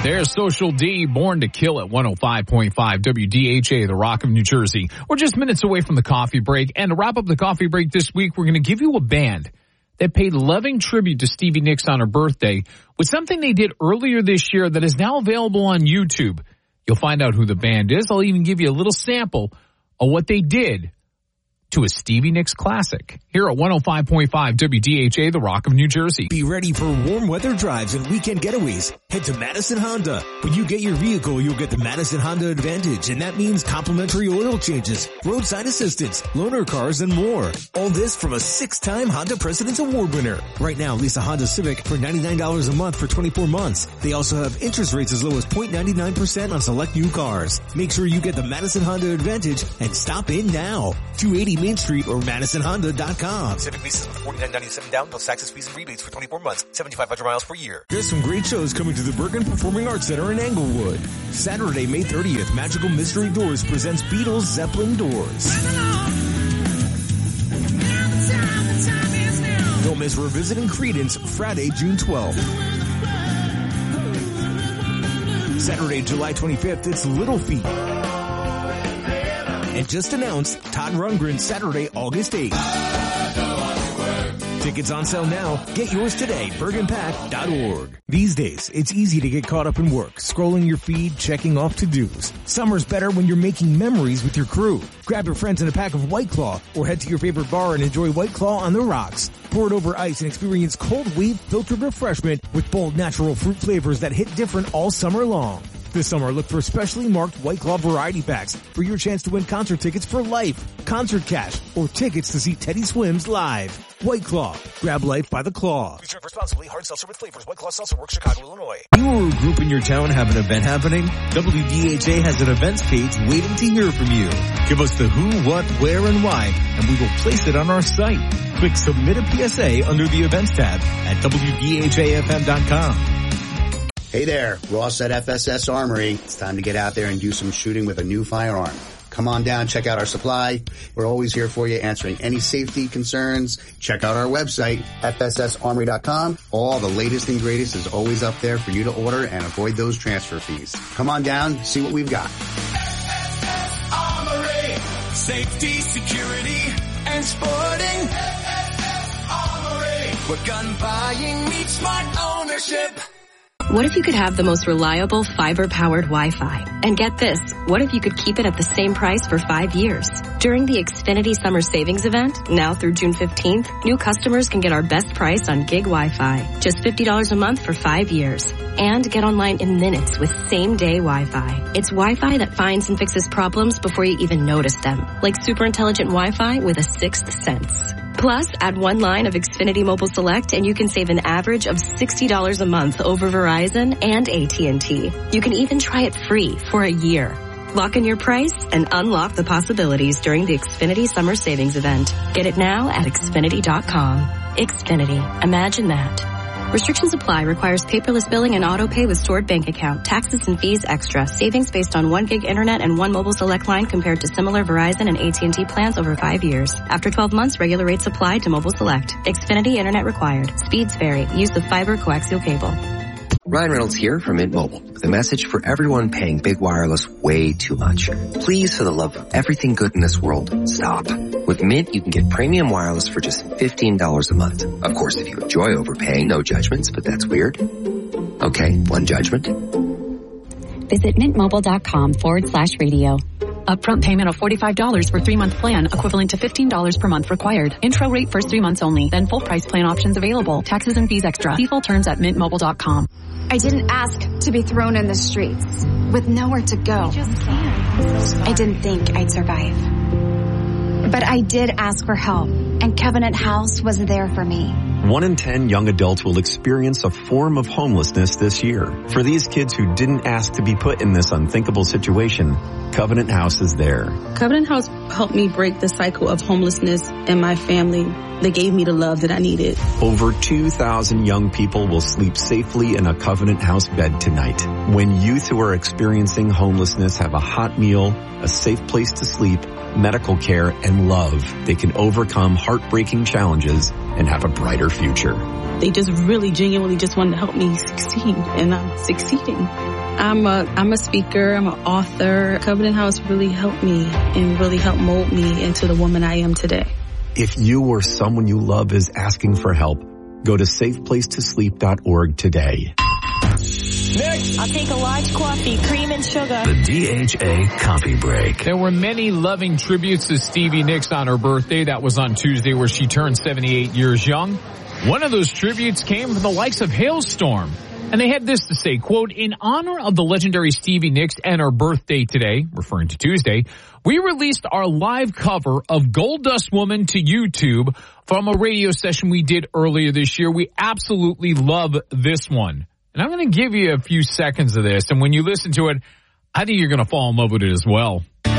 There's Social D, Born to Kill at 105.5 WDHA, the Rock of New Jersey. We're just minutes away from the coffee break. And to wrap up the coffee break this week, we're going to give you a band that paid loving tribute to Stevie Nicks on her birthday with something they did earlier this year that is now available on YouTube. You'll find out who the band is. I'll even give you a little sample of what they did to a Stevie Nicks classic. Here at 105.5 WDHA, the Rock of New Jersey. Be ready for warm weather drives and weekend getaways. Head to Madison Honda. When you get your vehicle, you'll get the Madison Honda Advantage, and that means complimentary oil changes, roadside assistance, loaner cars, and more. All this from a 6-time Honda President's Award winner. Right now, lease a Honda Civic for $99 a month for 24 months. They also have interest rates as low as 0.99% on select new cars. Make sure you get the Madison Honda Advantage and stop in now. 280 Main Street or MadisonHonda.com. Civic leases with $49.97 down plus taxes, fees, and rebates for 24 months. 7,500 miles per year. There's some great shows coming to the Bergen Performing Arts Center in Englewood. Saturday, May 30th, Magical Mystery Doors presents Beatles Zeppelin Doors. Don't miss Revisiting Creedence Friday, June 12th. Saturday, July 25th, it's Little Feat. And just announced Todd Rundgren Saturday, August 8th. Tickets on sale now. Get yours today. BergenPack.org. These days, it's easy to get caught up in work, scrolling your feed, checking off to-dos. Summer's better when you're making memories with your crew. Grab your friends and a pack of White Claw, or head to your favorite bar and enjoy White Claw on the rocks. Pour it over ice and experience cold wave filtered refreshment with bold natural fruit flavors that hit different all summer long. This summer, look for specially marked White Claw variety packs for your chance to win concert tickets for life, concert cash, or tickets to see Teddy Swims live. White Claw. Grab life by the claw. Please drink responsibly. Hard seltzer with flavors. White Claw Seltzer Works, Chicago, Illinois. You or a group in your town have an event happening? WDHA has an events page waiting to hear from you. Give us the who, what, where, and why, and we will place it on our site. Click Submit a PSA under the Events tab at WDHAFM.com. Hey there, Ross at FSS Armory. It's time to get out there and do some shooting with a new firearm. Come on down, check out our supply. We're always here for you, answering any safety concerns. Check out our website, fssarmory.com. All the latest and greatest is always up there for you to order and avoid those transfer fees. Come on down, see what we've got. FSS Armory. Safety, security, and sporting. FSS Armory. Where gun buying meets smart ownership. What if you could have the most reliable fiber-powered Wi-Fi? And get this, what if you could keep it at the same price for 5 years? During the Xfinity Summer Savings Event, now through June 15th, new customers can get our best price on gig Wi-Fi. Just $50 a month for 5 years. And get online in minutes with same-day Wi-Fi. It's Wi-Fi that finds and fixes problems before you even notice them. Like super intelligent Wi-Fi with a sixth sense. Plus, add one line of Xfinity Mobile Select and you can save an average of $60 a month over Verizon and AT&T. You can even try it free for a year. Lock in your price and unlock the possibilities during the Xfinity Summer Savings Event. Get it now at Xfinity.com. Xfinity. Imagine that. Restrictions apply. Requires paperless billing and auto pay with stored bank account. Taxes and fees extra. Savings based on 1 gig internet and 1 mobile select line compared to similar Verizon and AT&T plans over 5 years. After 12 months, regular rates apply to mobile select. Xfinity internet required. Speeds vary. Use the fiber coaxial cable. Ryan Reynolds here from Mint Mobile with a message for everyone paying big wireless way too much. Please, for the love of everything good in this world, stop. With Mint, you can get premium wireless for just $15 a month. Of course, if you enjoy overpaying, no judgments, but that's weird. Okay, one judgment. Visit mintmobile.com/radio. Upfront payment of $45 for 3-month plan, equivalent to $15 per month required. Intro rate first 3 months only, then full price plan options available. Taxes and fees extra. See full terms at mintmobile.com. I didn't ask to be thrown in the streets with nowhere to go. I didn't think I'd survive. But I did ask for help, and Covenant House was there for me. 1 in 10 young adults will experience a form of homelessness this year. For these kids who didn't ask to be put in this unthinkable situation, Covenant House is there. Covenant House helped me break the cycle of homelessness in my family. They gave me the love that I needed. Over 2,000 young people will sleep safely in a Covenant House bed tonight. When youth who are experiencing homelessness have a hot meal, a safe place to sleep, medical care, and love, they can overcome heartbreaking challenges and have a brighter future. They just really genuinely just wanted to help me succeed, and I'm succeeding. I'm a speaker. I'm an author. Covenant House really helped me and really helped mold me into the woman I am today. If you or someone you love is asking for help, go to safeplacetosleep.org today. Next. I'll take a large coffee, cream and sugar. The DHA Coffee Break. There were many loving tributes to Stevie Nicks on her birthday. That was on Tuesday, where she turned 78 years young. One of those tributes came from the likes of Hailstorm. And they had this to say, quote, in honor of the legendary Stevie Nicks and her birthday today, referring to Tuesday, we released our live cover of Gold Dust Woman to YouTube from a radio session we did earlier this year. We absolutely love this one. And I'm going to give you a few seconds of this. And when you listen to it, I think you're going to fall in love with it as well.